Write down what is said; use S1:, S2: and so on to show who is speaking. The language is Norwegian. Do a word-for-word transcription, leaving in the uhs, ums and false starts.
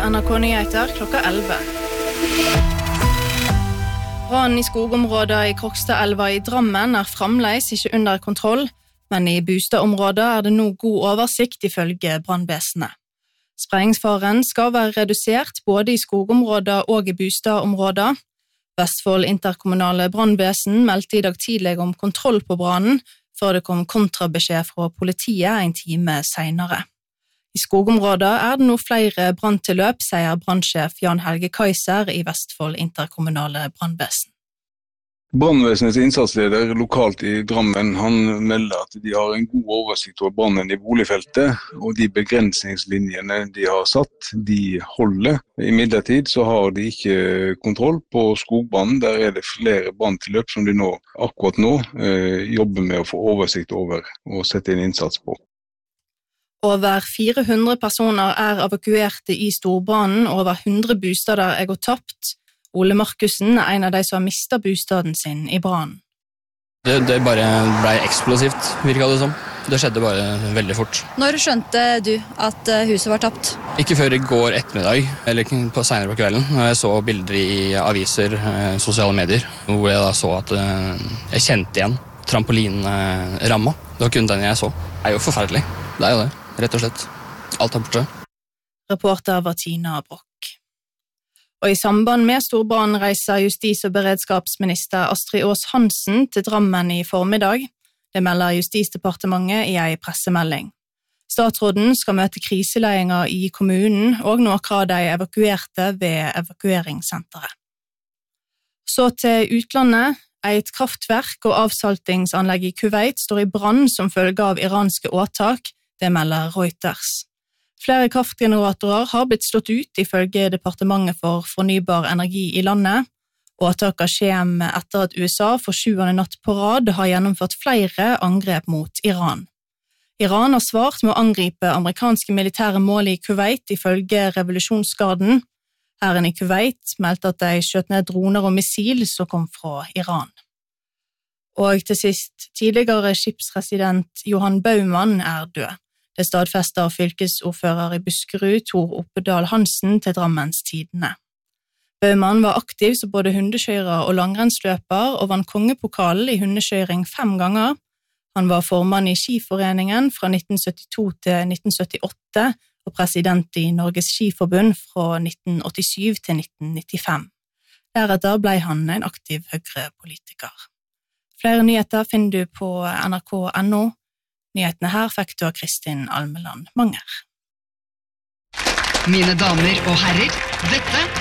S1: N R K-nyheter klokka elleve. Brannen i skogområdet i Krokstadelva i Drammen er fremdeles ikke under kontroll, men i Bustad-området er det nå god oversikt ifølge brannvesenet. Sprengsfaren skal være redusert både i skogområdet og i Bustad-området. Vestfold interkommunale brannvesen meldte i dag tidlig om kontroll på brannen, før det kom kontrabeskjed fra politiet en time senere. I skogområdet er det nå flere branntilløp, sier brannsjef Jan Helge Kaiser i Vestfold interkommunale brannvesen.
S2: Brannvesenets innsatsleder lokalt i Drammen, han melder at de har en god oversikt over brannen i boligfeltet, og de begrensningslinjene de har satt, de holder. Imidlertid så har de ikke kontroll på skogbrannen. Der er det flere branntilløp som de nå, akkurat nå eh, jobber med å få oversikt over og sette inn innsats på.
S1: Over fire hundre personer er evakuerte i storbrannen, og over hundre bostader er gått tapt. Ole Markussen er en av de som har mistet bostaden sin i brannen.
S3: Det, det bare ble eksplosivt, virket det som. Det skjedde bare veldig fort.
S4: Når skjønte du at huset var tapt?
S3: Ikke før i går ettermiddag, eller på senere på kvelden. Jeg så bilder i aviser, sosiale medier, hvor jeg da så at jeg kjente igjen trampolinramma. Det var kun den jeg så. Det er jo forferdelig. Det er jo det. Rett og slett. Alt er borte.
S1: Reporter var Tina Brock. Og i samband med storbrannen reiser justis- og beredskapsminister Astrid Aas Hansen til Drammen i formiddag. Det melder Justisdepartementet i en pressemelding. Statsråden skal møte kriseleiinger i kommunen og noe av de evakuerte ved evakueringssenteret. Så til utlandet. Et kraftverk og avsaltingsanlegg i Kuwait står i brann som følge av iranske åtak. Det melder Reuters. Flere kraftgeneratorer har blitt slått ut ifølge Departementet for fornybar energi i landet. Åtaket skjer etter at U S A for sjuende natt på rad har gjennomført flere angrep mot Iran. Iran har svart med å angripe amerikanske militære mål i Kuwait ifølge revolusjonsgarden. Hæren i Kuwait meldte at de skjøt ned droner og missil som kom fra Iran. Og til sist, tidligere skipsresident Johan Baumann er død. Det stadfester fylkesordfører i Buskerud, Tor Oppedal Hansen, til Drammens Tidende. Baumann var aktiv som både hundekjører og langrennsløper, og vant kongepokalen i hundekjøring fem ganger. Han var formann i Skiforeningen fra nitten syttito til nitten syttiåtte, og president i Norges Skiforbund fra nitten åttisyv til nitten nittifem. Deretter ble han en aktiv Høyre-politiker. Flere nyheter finner du på N R K punktum N O. Nyhetene her fikk du av Kristin Almeland Manger.
S5: Mine damer og herrer, dette